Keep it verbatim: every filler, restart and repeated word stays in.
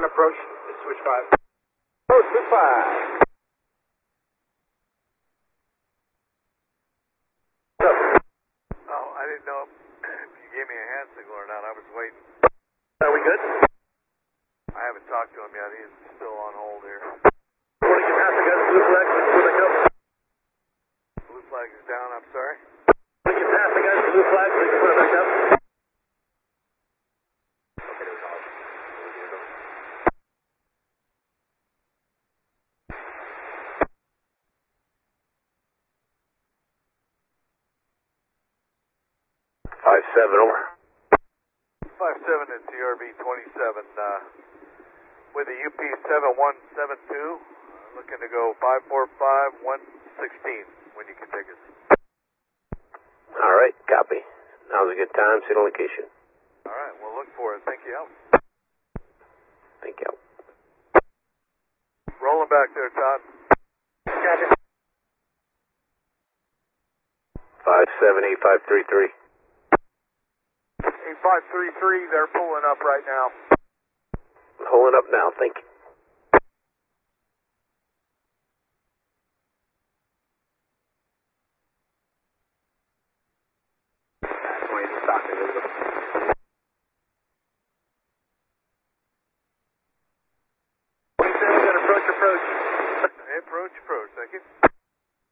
approach. Switch five. Oh, switch five. Oh, I didn't know if you gave me a hand signal or not. I was waiting. Are we good? I haven't talked to him yet. He's still on hold here. Morning, you pass the guys. Blue flag. Blue flag up. Blue flag is down. I'm sorry. Morning, you pass the guys. Blue flag. Please put it back up. Five seven over. Five seven at T R V twenty-seven. Uh, with a U P seven one seven two. Looking to go five four five one sixteen when you can take us. All right, copy. Now's a good time. Signal location. All right, we'll look for it. Thank you. Thank you. Rolling back there, Todd. Gotcha. Five seven eight five three three. eight five three three, they're pulling up right now. Pulling up now. Thank you.